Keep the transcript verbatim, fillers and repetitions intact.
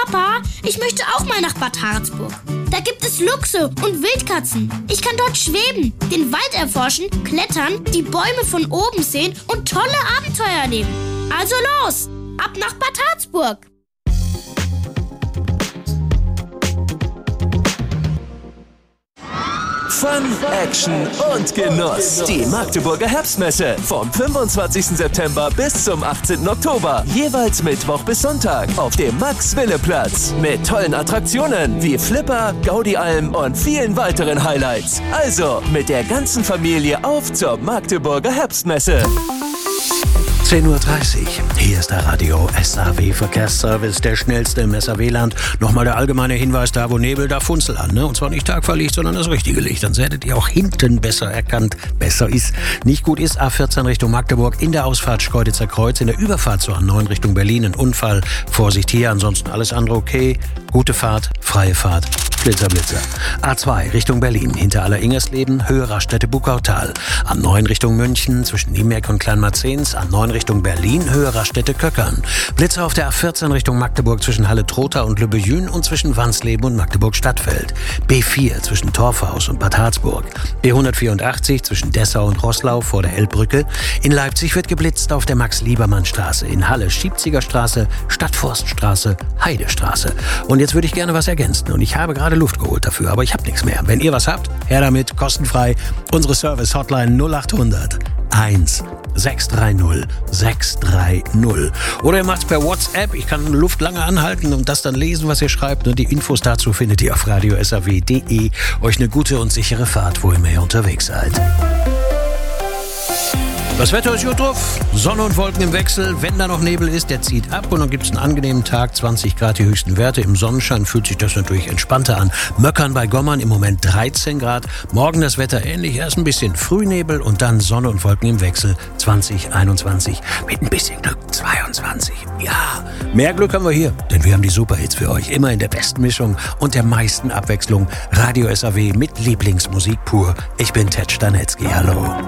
Papa, ich möchte auch mal nach Bad Harzburg. Da gibt es Luchse und Wildkatzen. Ich kann dort schweben, den Wald erforschen, klettern, die Bäume von oben sehen und tolle Abenteuer erleben. Also los, ab nach Bad Harzburg. Fun, Action und Genuss. Die Magdeburger Herbstmesse vom fünfundzwanzigsten September bis zum achtzehnten Oktober. Jeweils Mittwoch bis Sonntag auf dem Max-Wille-Platz. Mit tollen Attraktionen wie Flipper, Gaudi-Alm und vielen weiteren Highlights. Also mit der ganzen Familie auf zur Magdeburger Herbstmesse. zehn Uhr dreißig. Hier ist der Radio S A W Verkehrsservice, der schnellste im S A W-Land. Nochmal der allgemeine Hinweis, da wo Nebel, da Funzel an. Ne? Und zwar nicht Tagfahrlicht, sondern das richtige Licht. Dann werdet ihr auch hinten besser erkannt. Besser ist, nicht gut ist, A vierzehn Richtung Magdeburg in der Ausfahrt Schkeuditzer Kreuz, in der Überfahrt zur A neun Richtung Berlin. Ein Unfall, Vorsicht hier, ansonsten alles andere okay. Gute Fahrt, freie Fahrt. Blitzer, Blitzer. A zwei Richtung Berlin, hinter Aller-Ingersleben, Höhe Raststätte Buckautal. A neun Richtung München, zwischen Nienberg und Kleinmarzens. A neun Richtung Berlin, Höhe Raststätte Köckern. Blitzer auf der A vierzehn Richtung Magdeburg zwischen Halle-Trotha und Lübbejün und zwischen Wansleben und Magdeburg-Stadtfeld. B vier zwischen Torfhaus und Bad Harzburg. B hundertvierundachtzig zwischen Dessau und Roßlau vor der Elbbrücke. In Leipzig wird geblitzt auf der Max-Liebermann-Straße. In Halle Schiebziegerstraße, Stadtforststraße, Heidestraße. Und jetzt würde ich gerne was ergänzen. Und ich habe gerade Luft geholt dafür, aber ich habe nichts mehr. Wenn ihr was habt, her damit, kostenfrei. Unsere Service-Hotline null achthundert eins sechs drei null sechs drei null. Oder ihr macht es per WhatsApp. Ich kann Luft lange anhalten und das dann lesen, was ihr schreibt. Und die Infos dazu findet ihr auf radio s a w punkt d e. Euch eine gute und sichere Fahrt, wo immer ihr unterwegs seid. Das Wetter ist gut drauf. Sonne und Wolken im Wechsel. Wenn da noch Nebel ist, der zieht ab und dann gibt es einen angenehmen Tag. zwanzig Grad die höchsten Werte. Im Sonnenschein fühlt sich das natürlich entspannter an. Möckern bei Gommern im Moment dreizehn Grad. Morgen das Wetter ähnlich. Erst ein bisschen Frühnebel und dann Sonne und Wolken im Wechsel. zwanzig, einundzwanzig. Mit ein bisschen Glück zweiundzwanzig. Ja, mehr Glück haben wir hier. Denn wir haben die Superhits für euch. Immer in der besten Mischung und der meisten Abwechslung. Radio S A W mit Lieblingsmusik pur. Ich bin Ted Stanetzky. Hallo.